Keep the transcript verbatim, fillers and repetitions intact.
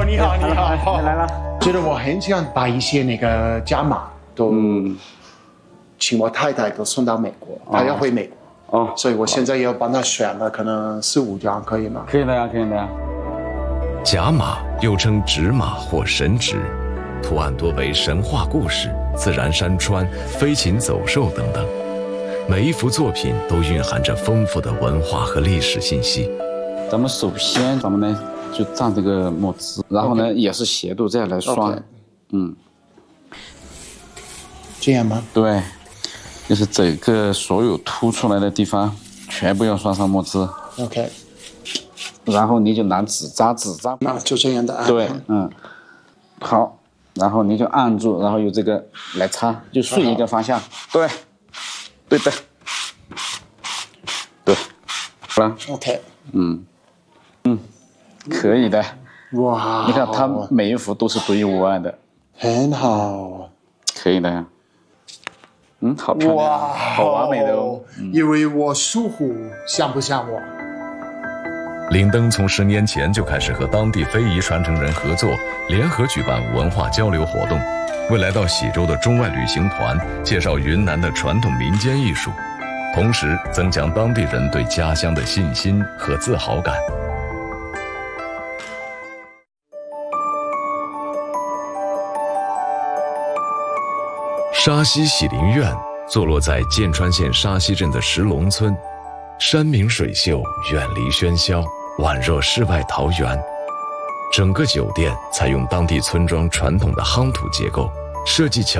你好，你好， 来了。 觉得我很想把一些那个加码都请我太太都送到美国，她要回美国，哦，所以我现在要帮她选了，可能四五张，可以吗？ 可以的呀，可以的呀。 甲马又称纸马或神纸，图案多为神话故事、自然山川、飞禽走兽等等。每一幅作品都蕴含着丰富的文化和历史信息。 咱们首先，咱们呢就蘸这个墨汁，然后呢、okay. 也是斜度这样来刷， okay. 嗯， 这样吗？ 对，就是整个所有凸出来的地方全部要刷上墨汁。 OK。 然后你就拿纸扎，纸扎， 那就这样的按。 对，嗯，好，然后你就按住，然后用这个来擦，就顺一个方向，对，对的，对，好了 ，OK， 嗯，嗯，可以的， 哇， 你看它每一幅都是独一无二的， 很好， 可以的呀，嗯，好漂亮，哇，好完美的哦， 嗯、因为我属虎，像不像我？ 林登从十年前就开始和当地非遗传承人合作，联合举办文化交流活动，为来到喜洲的中外旅行团介绍云南的传统民间艺术，同时增强当地人对家乡的信心和自豪感。沙溪喜林苑坐落在剑川县沙溪镇的石龙村，山明水秀，远离喧嚣，宛若世外桃源。整个酒店采用当地村庄传统的夯土结构，设计巧